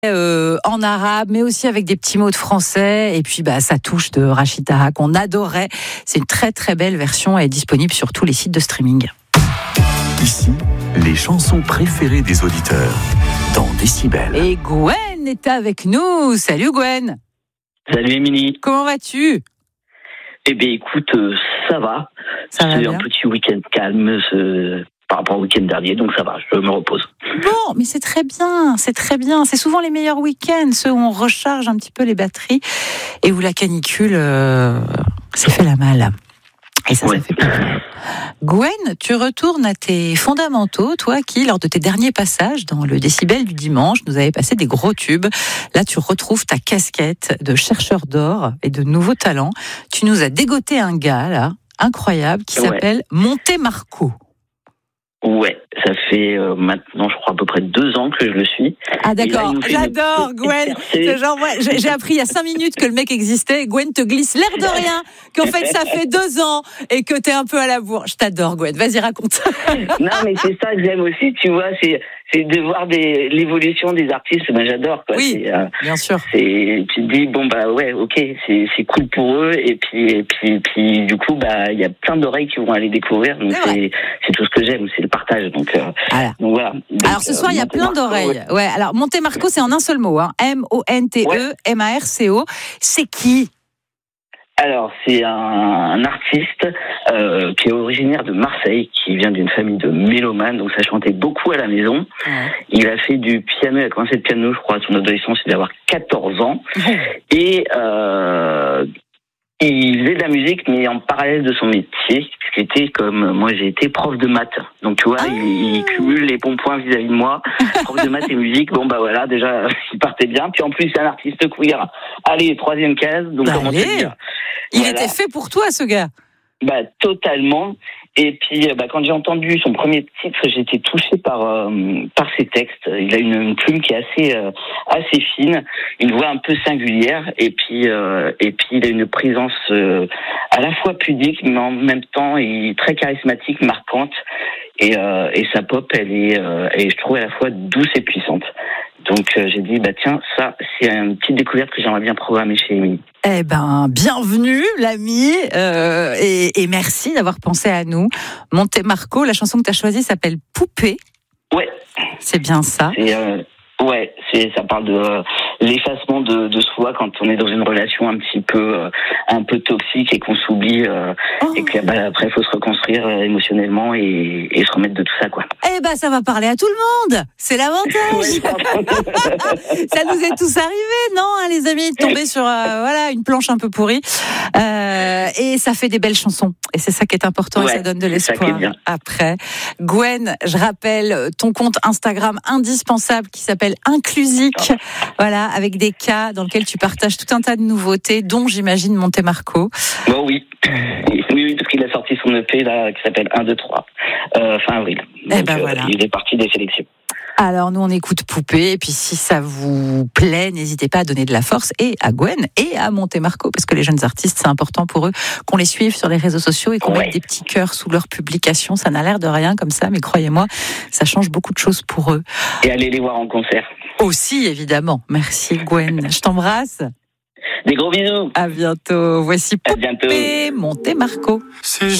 en arabe, mais aussi avec des petits mots de français. Et puis, ça touche de Rachid Taha qu'on adorait. C'est une très très belle version. Elle est disponible sur tous les sites de streaming. Ici, les chansons préférées des auditeurs dans Décibel. Et Gwen est avec nous. Salut Gwen. Salut Émilie. Comment vas-tu ? Eh bien écoute, ça va. Ça va C'est bien. un petit week-end calme par rapport au week-end dernier, donc ça va, je me repose. Bon, mais c'est très bien, c'est très bien. C'est souvent les meilleurs week-ends, ceux où on recharge un petit peu les batteries et où la canicule s'est fait la malle. Et ça fait plaisir. Gwen, tu retournes à tes fondamentaux, toi qui, lors de tes derniers passages dans le Décibel du dimanche, nous avais passé des gros tubes. Là, tu retrouves ta casquette de chercheur d'or et de nouveaux talents. Tu nous as dégoté un gars, là, incroyable, qui s'appelle Monte Marco. Ouais, ça fait maintenant, je crois, à peu près 2 ans que je le suis. Ah d'accord, j'adore Gwen. C'est genre, j'ai appris il y a 5 minutes que le mec existait. Gwen te glisse l'air de rien qu'en fait ça fait 2 ans et que t'es un peu à la bourre. Je t'adore Gwen, vas-y raconte. Non mais c'est ça que j'aime aussi, tu vois, c'est de voir l'évolution des artistes. Moi j'adore quoi. Oui, bien sûr. Tu te dis bon ouais, ok, c'est cool pour eux et puis du coup il y a plein d'oreilles qui vont aller découvrir. Donc c'est tout ce que j'aime, c'est le partage. Donc voilà. Alors ce soir il y a plein d'oreilles. Ouais. Alors Monte Marco c'est en un seul mot, hein. M-O-N-T-E-M-A-R-C-O. C'est qui ? Alors, c'est un artiste qui est originaire de Marseille, qui vient d'une famille de mélomanes, donc ça chantait beaucoup à la maison. Il a fait du piano, il a commencé le piano, je crois, à son adolescence, il devait avoir 14 ans. Et il faisait de la musique, mais en parallèle de son métier, ce qui était comme moi, j'ai été prof de maths. Donc tu vois, il cumule les bons points vis-à-vis de moi. Prof de maths et musique, voilà, déjà, il partait bien. Puis en plus, c'est un artiste queer. Allez, 3e case, donc comment te dire ? Il était fait pour toi, ce gars. Totalement. Et puis, quand j'ai entendu son premier titre, j'ai été touché par ses textes. Il a une plume qui est assez fine, une voix un peu singulière, et puis il a une présence à la fois pudique, mais en même temps très charismatique, marquante. Et sa pop, elle est, je trouve à la fois douce et puissante. Donc j'ai dit tiens, ça c'est une petite découverte que j'aimerais bien programmer chez Émilie. Eh ben, bienvenue l'ami et merci d'avoir pensé à nous. Monte Marco, la chanson que tu as choisie s'appelle Poupée. Ouais. C'est bien ça. Ça parle de l'effacement de soi quand on est dans une relation un peu toxique et qu'on s'oublie et que après il faut se reconstruire émotionnellement et se remettre de tout ça quoi. Eh ben ça va parler à tout le monde. C'est l'avantage. Ça nous est tous arrivé, non les amis, de tomber sur une planche un peu pourrie. Et ça fait des belles chansons. Et c'est ça qui est important et ça donne de l'espoir après. Gwen, je rappelle ton compte Instagram indispensable qui s'appelle Inclusique, avec des cas dans lesquels tu partages tout un tas de nouveautés, dont j'imagine Monte Marco. Oui, parce qu'il a sorti son EP là, qui s'appelle 1, 2, 3, fin avril. Donc, il est parti des sélections. Alors nous on écoute Poupée et puis si ça vous plaît, n'hésitez pas à donner de la force et à Gwen et à Monte Marco parce que les jeunes artistes c'est important pour eux qu'on les suive sur les réseaux sociaux et qu'on mette des petits cœurs sous leurs publications. Ça n'a l'air de rien comme ça, mais croyez-moi, ça change beaucoup de choses pour eux. Et allez les voir en concert. Aussi évidemment. Merci Gwen. Je t'embrasse. Des gros bisous. À bientôt. Voici Poupée, Monte Marco. C'est